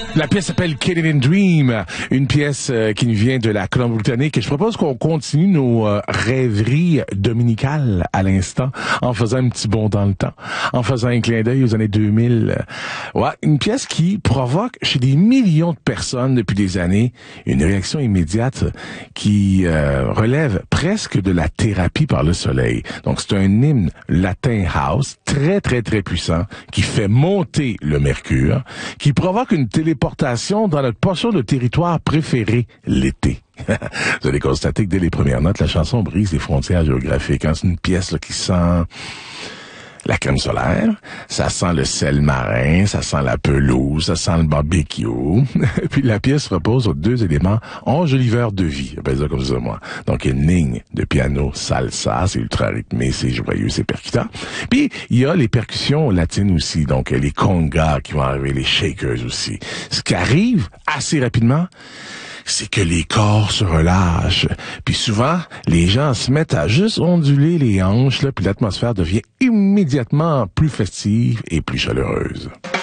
La pièce s'appelle Canadian Dream, une pièce qui nous vient de la Colombie-Britannique. Je propose qu'on continue nos rêveries dominicales à l'instant, en faisant un petit bond dans le temps, en faisant un clin d'œil aux années 2000. Ouais, une pièce qui provoque chez des millions de personnes depuis des années une réaction immédiate qui relève presque de la thérapie par le soleil. Donc c'est un hymne latin house très très très puissant qui fait monter le mercure, qui provoque une téléportation dans notre portion de territoire préféré, l'été. Vous allez constater que dès les premières notes, la chanson brise les frontières géographiques. C'est une pièce là, qui sent la crème solaire, ça sent le sel marin, ça sent la pelouse, ça sent le barbecue. Puis la pièce repose sur deux éléments enjoliveurs de vie, j'appelle ça comme ça moi. Donc une ligne de piano salsa, c'est ultra rythmé, c'est joyeux, c'est percutant. Puis il y a les percussions latines aussi, donc les congas qui vont arriver, les shakers aussi. Ce qui arrive assez rapidement, c'est que les corps se relâchent. Puis souvent, les gens se mettent à juste onduler les hanches, là, puis l'atmosphère devient immédiatement plus festive et plus chaleureuse.